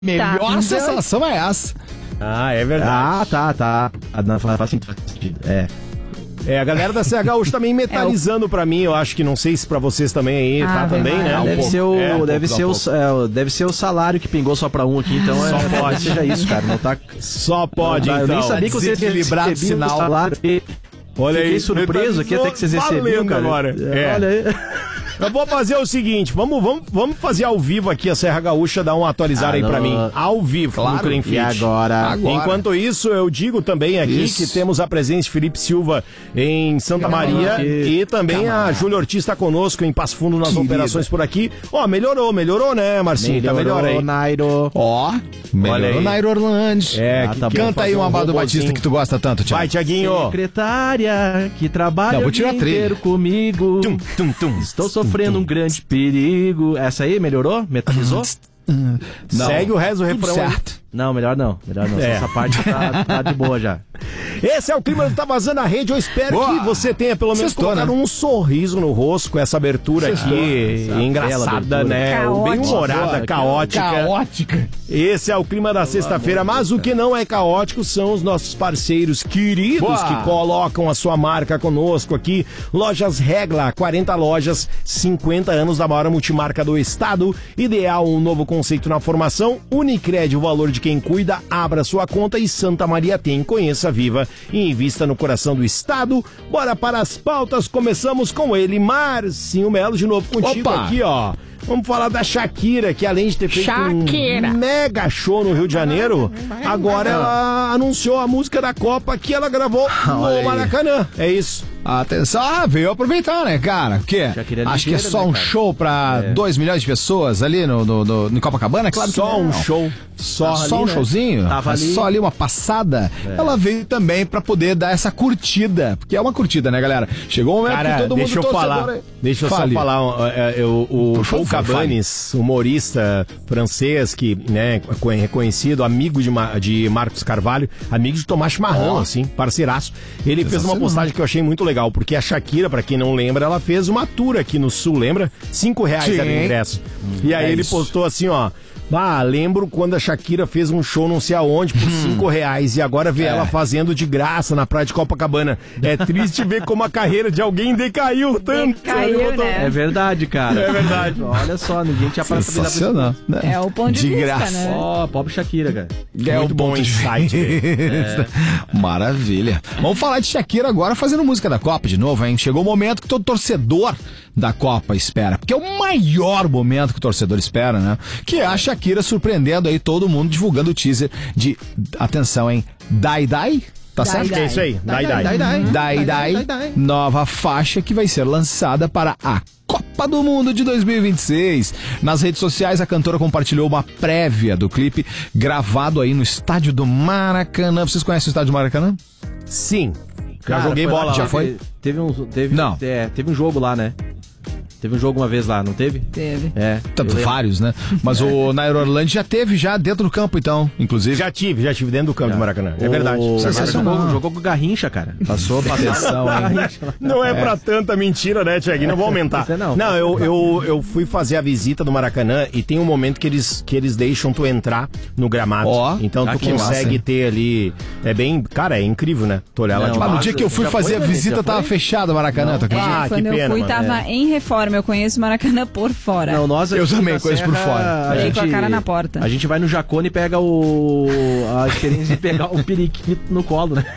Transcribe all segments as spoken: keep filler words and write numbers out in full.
Melhor Tá, sensação é essa. Ah, é verdade. Ah, tá, tá. Ah, não, faz sentido. É. É, a galera da Serra Gaúcha também metalizando pra mim, eu acho que não sei se pra vocês também aí, Ah, tá também, vai, né? vai. Um Deve pouco. ser, o, É, um deve, pouco, ser um o, pouco. é, deve ser o salário que pingou só pra um aqui, então Só é, pode. que seja isso, cara. Não tá. Só pode, não, então. Eu nem sabia que vocês desequilibrado recebiam sinal. o salário. Olha Fiquei aí, surpreso aqui até que vocês tá recebiam, valendo cara. agora. É. Olha aí. Eu vou fazer o seguinte, vamos, vamos, vamos fazer ao vivo aqui a Serra Gaúcha, dar um atualizar Ah, aí pra não. mim. Ao vivo, Claro. no Clean Fit. E agora? Agora. Enquanto isso, eu digo também aqui Isso. que temos a presença de Felipe Silva em Santa Maria Que- e também a Júlia Ortiz está conosco em Passo Fundo nas Querida. operações por aqui. Ó, melhorou, melhorou, né, Marcinho? Tá melhor aí. Nairo. Ó, Olha melhorou aí. Nairo Orlando. É, Ah, que- tá que bom. Canta aí fazer uma um Amado robozinho. Batista que tu gosta tanto, Thiago. Vai, Tiaguinho. Secretária que trabalha Não, vou o tirar dia a trilha. inteiro comigo. Tum, tum, tum. Estou sofrendo um grande perigo. Essa aí melhorou? Metalizou? Não. Segue o resto do Tudo refrão aí. certo. Não, melhor não. Melhor não. É. Essa parte tá, tá de boa já. Esse é o clima do Tá Vazando a Rede. Eu espero Boa. que você tenha pelo menos Sextou, colocado né? um sorriso no rosto com essa abertura Sextou. aqui. Essa bela Engraçada, abertura. né? Bem Caótica. humorada, Boa, caótica. Caótica. Esse é o clima da sexta-feira, mas o que não é caótico são os nossos parceiros queridos Boa. que colocam a sua marca conosco aqui. Lojas Regla, quarenta lojas, cinquenta anos da maior multimarca do estado. Ideal, um novo conceito na formação. Unicred, o valor de quem cuida, abra sua conta e Santa Maria tem. Conheça, viva e invista no coração do estado. Bora para as pautas, começamos com ele, Marcinho Melo, de novo contigo Opa. aqui, ó. Vamos falar da Shakira, que além de ter feito Shakira. um mega show no Rio de Janeiro, agora ela anunciou a música da Copa que ela gravou Olha no aí. Maracanã. É isso. Atenção, ah, veio aproveitar, né, cara? O quê? Shakira é Acho que é ligeira, só né, um cara? show pra dois milhões de pessoas ali no, no, no, no Copacabana? Claro que Só não. um show. Só, Só ali, um né? showzinho? Tava ali. Só ali uma passada? Ela veio também pra poder dar essa curtida. Porque é uma curtida, né, galera? Chegou um momento Cara, que todo deixa mundo eu torcedor falar, aí. deixa eu Fale. só falar, ó, é, é, o, o Por Paul favor, Cabanes, humorista francês, que, né, é reconhecido, amigo de, Ma- de Marcos Carvalho, amigo de Tomás Chimarrão, Ó. assim, parceiraço. Ele fez uma Sensacional. postagem que eu achei muito legal, porque a Shakira, pra quem não lembra, ela fez uma tour aqui no Sul, lembra? Cinco reais Sim. era o ingresso. E aí é ele isso. postou assim, ó, ah, lembro quando a Shakira fez um show não sei aonde por cinco reais e agora vê É. ela fazendo de graça na praia de Copacabana. É triste ver como a carreira de alguém decaiu tanto. Decaiu, né? É verdade, cara. É verdade. Olha só, ninguém tinha parado pra pensar Sensacional, né? É o ponto de, De vista, graça. né? Ó, pobre Shakira, cara. É Muito o bom ponto de insight. vista. Maravilha. Vamos falar de Shakira agora fazendo música da Copa de novo, hein? Chegou o momento que todo torcedor da Copa espera, porque é o maior momento que o torcedor espera, né? Que é a Shakira surpreendendo aí todo mundo, divulgando o teaser de, atenção, hein? Dai Dai? Tá Dai certo? Dai. É isso aí, dai, dai. Dai, dai. Dai Dai, nova faixa que vai ser lançada para a Copa do Mundo de dois mil e vinte e seis. Nas redes sociais, a cantora compartilhou uma prévia do clipe gravado aí no estádio do Maracanã. Vocês conhecem o estádio do Maracanã? Sim. Já Cara, joguei foi lá bola que lá. Já foi? Teve, teve um, teve, Não. É, teve um jogo lá, né? Teve um jogo uma vez lá, não teve? Teve. É. Tá, eu lembro. vários, né? Mas o Nairo Orlando já teve, já dentro do campo, então, inclusive. Já tive, já tive dentro do campo do Maracanã. É verdade. O... Sensacional. Jogou, jogou com o Garrincha, cara. Passou, passou. Atenção, hein? Garrincha. Não é, pra tanta mentira, né, Tiaguinho? Não vou aumentar. Você não. Não, eu, eu, eu fui fazer a visita do Maracanã e tem um momento que eles, que eles deixam tu entrar no gramado. Ó, então ah, tu que consegue massa, hein? ter ali. É bem. Cara, é incrível, né? Tu olhar lá Não, de Mas baixo. no dia que eu fui Já fazer foi, a né? visita, Já tava foi? fechado o Maracanã, tu acredita? Ah, que Quando eu pena, fui, mano. tava em reforma. Eu conheço o Maracanã por fora. Não, nós Eu aqui também na conheço por Serra, fora. a Dei gente, com a cara na porta. A gente vai no Jacone e pega o a experiência de pegar o periquito no colo, né?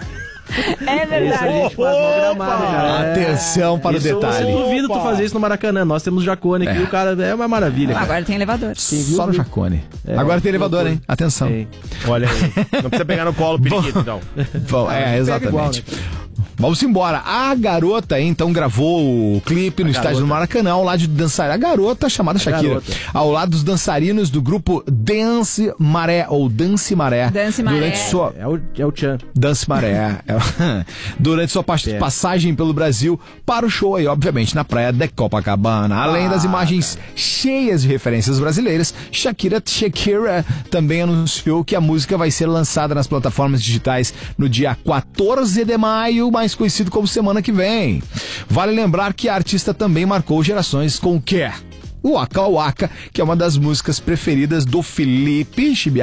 É Isso a verdade. gente faz no gramado, cara. É. Atenção para Isso, o detalhe. Eu duvido tu fazer isso no Maracanã. Nós temos Jacone aqui, É. o cara é uma maravilha. cara. Agora tem elevador. Só no Jacone. É, Agora tem elevador, loucura. hein? Atenção. Tem. Olha aí. Não precisa pegar no colo o periquito, então. Bom, é, Pega exatamente. igual, né? Vamos embora. A garota, então, gravou o clipe no estádio do Maracanã, ao lado de dançarina. A garota chamada Shakira. garota. Ao lado dos dançarinos do grupo Dance Maré, ou Dance Maré. Dance Maré. Durante sua... É o, é o Tchan. Dance Maré. É. Durante sua pas- É. passagem pelo Brasil para o show aí, obviamente, na praia de Copacabana. Além das imagens cheias de referências brasileiras, Shakira Shakira também anunciou que a música vai ser lançada nas plataformas digitais no dia quatorze de maio, mais conhecido como semana que vem. Vale lembrar que a artista também marcou gerações com o quê? Waka Waka, que é uma das músicas preferidas do Felipe